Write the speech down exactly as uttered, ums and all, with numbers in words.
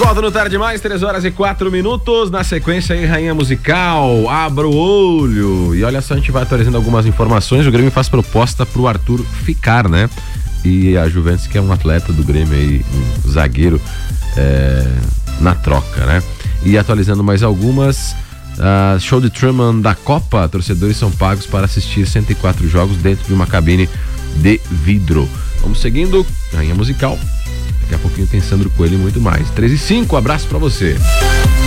volta no Tarde Mais, três horas e quatro minutos. Na sequência aí, Rainha Musical, Abra o Olho. E olha só, a gente vai atualizando algumas informações. O Grêmio faz proposta pro Arthur ficar, né? E a Juventus, que é um atleta do Grêmio aí, um zagueiro, é, na troca, né? E atualizando mais algumas, uh, show de Truman da Copa, torcedores são pagos para assistir cento e quatro jogos dentro de uma cabine de vidro. Vamos seguindo, Rainha Musical. Daqui a pouquinho tem Sandro Coelho e muito mais. três e cinco, abraço pra você.